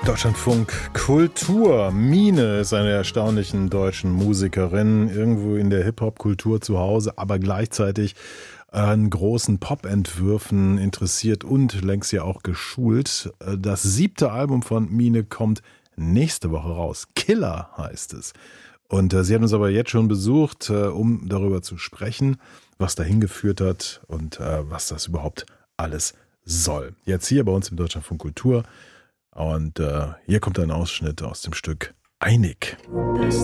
Deutschlandfunk Kultur. Mine ist eine der erstaunlichen deutschen Musikerin, irgendwo in der Hip-Hop-Kultur zu Hause, aber gleichzeitig an großen Pop-Entwürfen interessiert und längst ja auch geschult. Das 7. Album von Mine kommt nächste Woche raus. Killer heißt es. Und sie hat uns aber jetzt schon besucht, um darüber zu sprechen, was dahin geführt hat und was das überhaupt alles soll. Jetzt hier bei uns im Deutschlandfunk Kultur. Und hier kommt ein Ausschnitt aus dem Stück Einig.